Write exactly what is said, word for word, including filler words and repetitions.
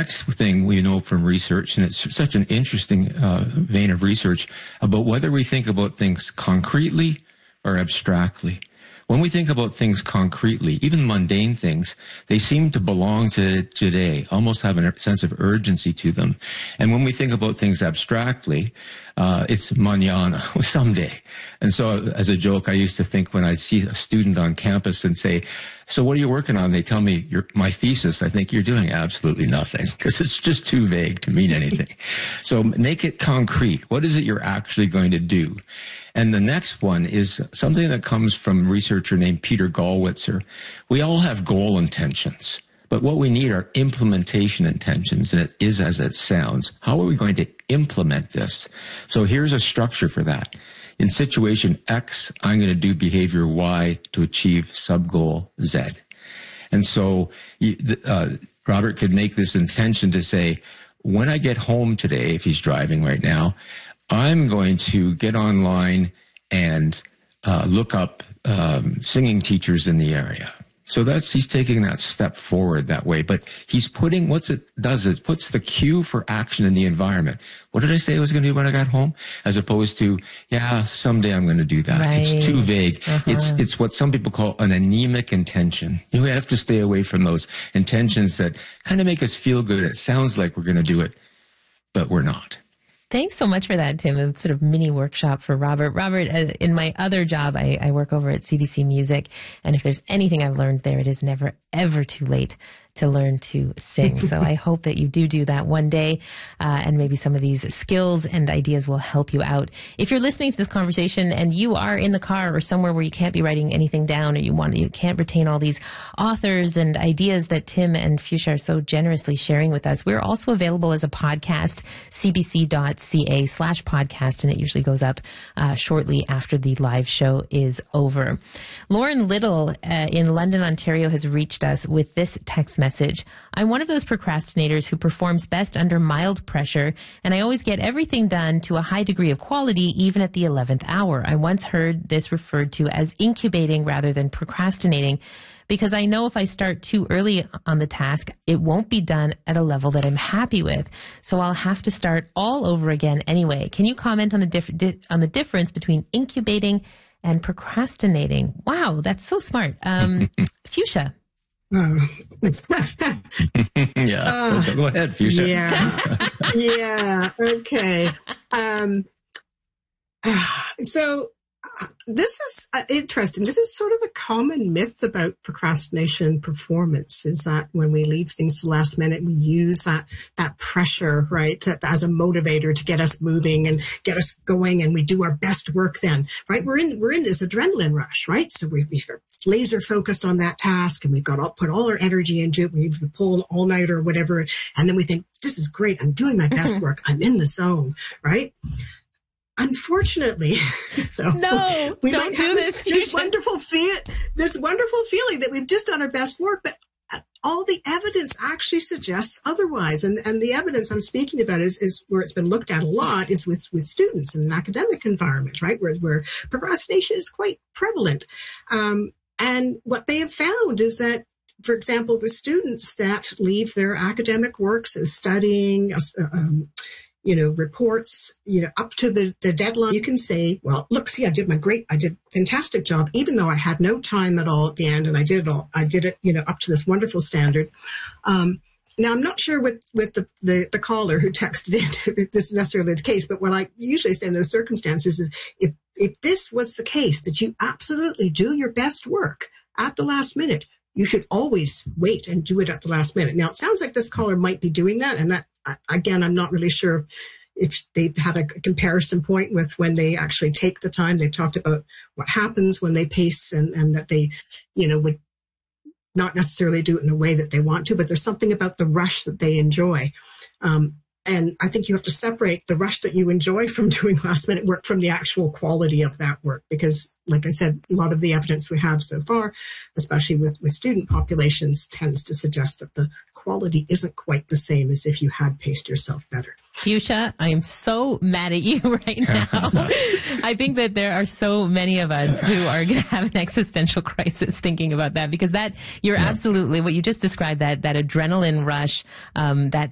next thing we know from research, and it's such an interesting uh, vein of research, about whether we think about things concretely or abstractly. When we think about things concretely, even mundane things, they seem to belong to today, almost have a sense of urgency to them. And when we think about things abstractly, uh, it's mañana, someday. And so as a joke, I used to think when I see a student on campus and say, so what are you working on? They tell me, Your, my thesis. I think you're doing absolutely nothing because it's just too vague to mean anything. So make it concrete. What is it you're actually going to do? And the next one is something that comes from a researcher named Peter Gallwitzer. We all have goal intentions, but what we need are implementation intentions, and it is as it sounds. How are we going to implement this? So here's a structure for that. In situation X, I'm going to do behavior Y to achieve sub-goal Z. And so uh, Robert could make this intention to say, when I get home today, if he's driving right now, I'm going to get online and uh, look up um, singing teachers in the area. So that's, he's taking that step forward that way, but he's putting, what's it does is puts the cue for action in the environment. What did I say I was going to do when I got home? As opposed to, yeah, someday I'm going to do that. Right. It's too vague. Uh-huh. It's, it's what some people call an anemic intention. You have to stay away from those intentions that kind of make us feel good. It sounds like we're going to do it, but we're not. Thanks so much for that, Tim. A sort of mini workshop for Robert. Robert, uh, in my other job, I, I work over at C B C Music. And if there's anything I've learned there, it is never, ever too late to learn to sing. So I hope that you do do that one day, uh, and maybe some of these skills and ideas will help you out. If you're listening to this conversation and you are in the car or somewhere where you can't be writing anything down, or you want you can't retain all these authors and ideas that Tim and Fuchsia are so generously sharing with us, we're also available as a podcast, cbc.ca slash podcast, and it usually goes up uh, shortly after the live show is over. Lauren Little uh, in London, Ontario has reached us with this text message. I'm one of those procrastinators who performs best under mild pressure, and I always get everything done to a high degree of quality, even at the eleventh hour. I once heard this referred to as incubating rather than procrastinating, because I know if I start too early on the task, it won't be done at a level that I'm happy with. So I'll have to start all over again anyway. Can you comment on the diff- di- on the difference between incubating and procrastinating? Wow, that's so smart. Um, Fuchsia. Uh, yeah. Uh, Go ahead, Fuchsia. Yeah. Yeah. Okay. Um, so uh, this is uh, interesting. This is sort of a common myth about procrastination performance, is that when we leave things to the last minute, we use that, that pressure, right, to, as a motivator to get us moving and get us going, and we do our best work then, right? We're in, we're in this adrenaline rush, right? So we, we're laser focused on that task, and we've got to put all our energy into it. We need to pull an all-night or whatever. And then we think, this is great. I'm doing my best work. I'm in the zone, right? Unfortunately, so no, we don't might do have this, this, this wonderful feel, this wonderful feeling that we've just done our best work, but all the evidence actually suggests otherwise. And and the evidence I'm speaking about is, is where it's been looked at a lot is with, with students in an academic environment, right, where where procrastination is quite prevalent. Um, and what they have found is that, for example, with students that leave their academic work, so studying, uh, um, you know, reports, you know, up to the, the deadline, you can say, well, look, see, I did my great, I did a fantastic job, even though I had no time at all at the end, and I did it all, I did it, you know, up to this wonderful standard. Um, now, I'm not sure with, with the, the, the caller who texted in if this is necessarily the case, but what I usually say in those circumstances is if, if this was the case, that you absolutely do your best work at the last minute, you should always wait and do it at the last minute. Now, it sounds like this caller might be doing that, and that, again, I'm not really sure if they've had a comparison point with when they actually take the time. They talked about what happens when they pace, and, and that they, you know, would not necessarily do it in a way that they want to, but there's something about the rush that they enjoy. Um, and I think you have to separate the rush that you enjoy from doing last minute work from the actual quality of that work. Because, like I said, a lot of the evidence we have so far, especially with, with student populations, tends to suggest that the quality isn't quite the same as if you had paced yourself better. Fuchsia, I am so mad at you right now. I think that there are so many of us who are going to have an existential crisis thinking about that, because that you're yeah. absolutely what you just described, that that adrenaline rush, um, that